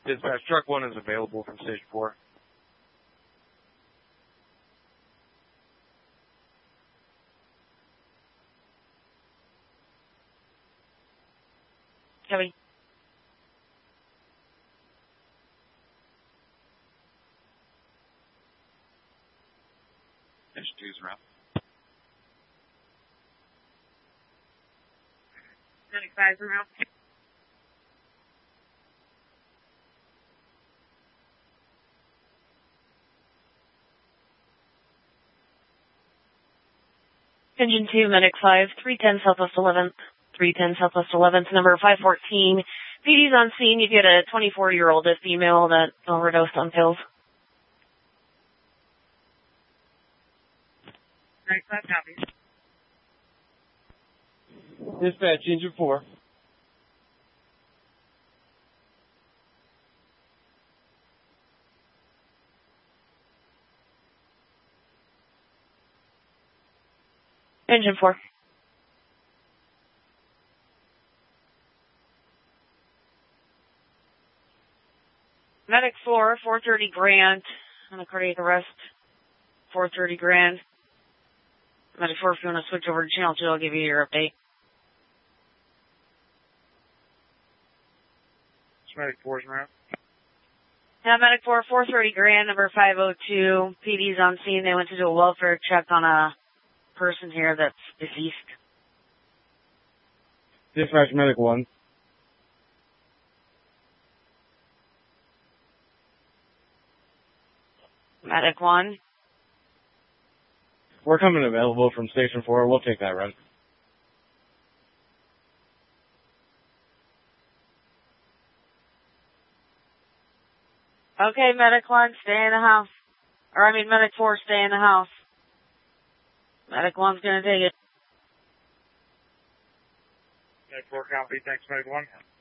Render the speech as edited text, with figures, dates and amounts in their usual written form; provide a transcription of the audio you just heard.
Dispatch, truck 1 is available from Station 4. Copy. Station 2 is around. Medic 5 is around. Engine 2, Medic 5, 310 Southwest 11th. 310 Southwest 11th, number 514. PD's on scene. You get a 24-year-old female that overdosed on pills. Medic 5 copies. Dispatch, Engine 4. Engine 4. Medic 4, 430 Grand, on a cardiac arrest, 430 Grand. Medic 4, if you want to switch over to Channel 2, I'll give you your update. Medic 4 is around. Yeah, Medic 4, 430 Grand, number 502. PD's on scene. They went to do a welfare check on a person here that's deceased. Dispatch, Medic 1. Medic 1. We're coming available from Station 4. We'll take that run. Okay, Medic 1, stay in the house. Medic 4, stay in the house. Medic 1's gonna take it. Medic 4, copy. Thanks, Medic 1.